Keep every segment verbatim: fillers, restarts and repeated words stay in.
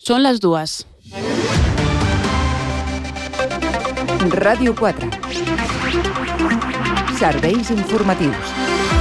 Són les dues. Ràdio quatre. Serveis informatius.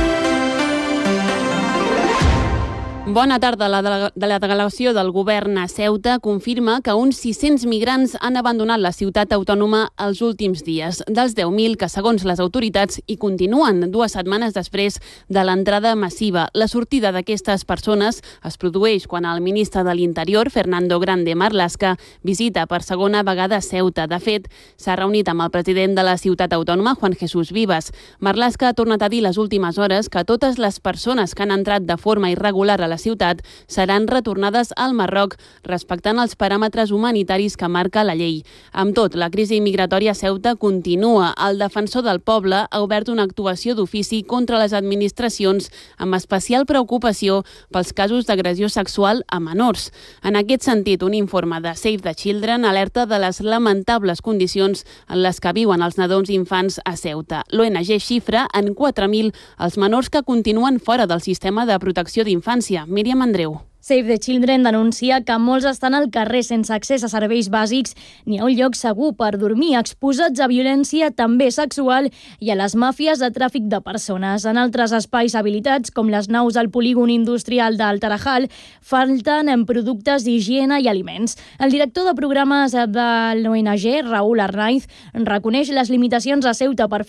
Bona tarda. La delegació del govern a Ceuta confirma que uns sis-cents migrants han abandonat la ciutat autònoma els últims dies, dels deu mil que, segons les autoritats, hi continuen dues setmanes després de l'entrada massiva. La sortida d'aquestes persones es produeix quan el ministre de l'Interior, Fernando Grande Marlaska, visita per segona vegada Ceuta. De fet, s'ha reunit amb el president de la ciutat autònoma, Juan Jesús Vivas. Marlaska ha tornat a dir les últimes hores que totes les persones que han entrat de forma irregular a la ciutat seran retornades al Marroc respectant els paràmetres humanitaris que marca la llei. Amb tot, la crisi migratòria a Ceuta continua. El defensor del poble ha obert una actuació d'ofici contra les administracions amb especial preocupació pels casos d'agressió sexual a menors. En aquest sentit, un informe de Save the Children alerta de les lamentables condicions en les que viuen els nadons i infants a Ceuta. L'O N G xifra en quatre mil els menors que continuen fora del sistema de protecció d'infància. Míriam Andreu. Save the Children denuncia que molts estan al carrer sense accés a serveis bàsics ni a un lloc segur per dormir, exposats a violència també sexual i a les màfies de tràfic de persones. En altres espais habilitats, com les naus al polígon industrial d'Al Tarajal, falten en productes d'higiene i aliments. El director de programes de l'O N G, Raúl Arnaiz, reconeix les limitacions a Ceuta per